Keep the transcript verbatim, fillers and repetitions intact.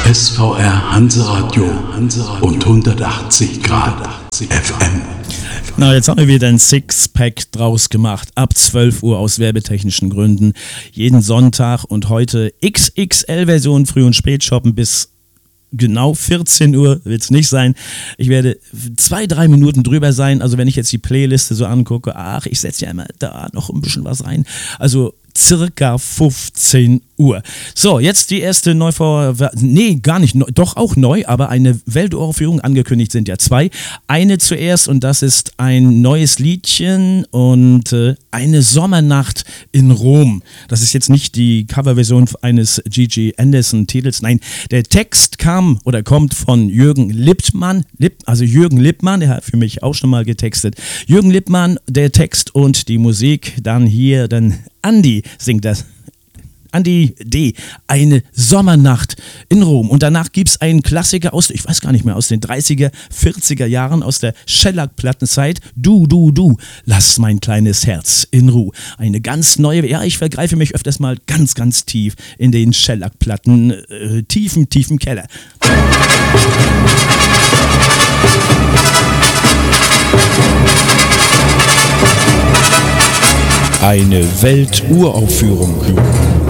S V R Hanseradio und hundertachtzig Grad F M. Na, jetzt haben wir wieder ein Sixpack draus gemacht. Ab zwölf Uhr aus werbetechnischen Gründen. Jeden Sonntag und heute X X L-Version früh und spät shoppen bis genau vierzehn Uhr wird es nicht sein. Ich werde zwei, drei Minuten drüber sein. Also wenn ich jetzt die Playliste so angucke, ach, ich setze ja immer da noch ein bisschen was rein. Also circa fünfzehn Uhr. So, jetzt die erste Neuvor... Nee, gar nicht. Neu, doch auch neu, aber eine Welturaufführung. Angekündigt sind ja zwei. Eine zuerst und das ist ein neues Liedchen und äh, eine Sommernacht in Rom. Das ist jetzt nicht die Coverversion eines Gigi Anderson-Titels. Nein, der Text kam oder kommt von Jürgen Lippmann. Lipp, also Jürgen Lippmann, der hat für mich auch schon mal getextet. Jürgen Lippmann, der Text und die Musik. Dann hier, dann Andi singt das. Andi D. Eine Sommernacht in Rom. Und danach gibt es einen Klassiker aus, ich weiß gar nicht mehr, aus den dreißiger, vierziger Jahren, aus der Shellac-Plattenzeit. Du, du, du, lass mein kleines Herz in Ruhe. Eine ganz neue, ja, ich vergreife mich öfters mal ganz, ganz tief in den Shellac-Platten, äh, tiefen, tiefen Keller. Eine Welturaufführung.